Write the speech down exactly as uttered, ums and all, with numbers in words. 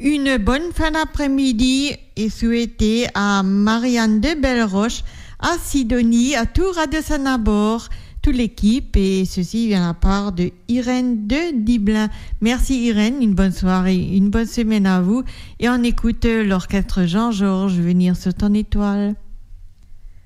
Une bonne fin d'après-midi est souhaitée à Marianne de Belleroche, à Sidonie, à tout Radio Sanabord, toute l'équipe, et ceci vient de la part de Irène de Diblin. Merci Irène, une bonne soirée, une bonne semaine à vous, et on écoute l'orchestre Jean-Georges venir sur ton étoile.